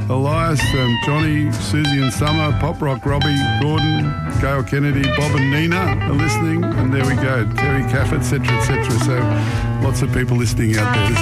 Elias, Johnny, Susie and Summer, Pop Rock, Robbie, Gordon, Gail Kennedy, Bob and Nina are listening. And there we go, Terry Caff, etc., etc. So lots of people listening out there.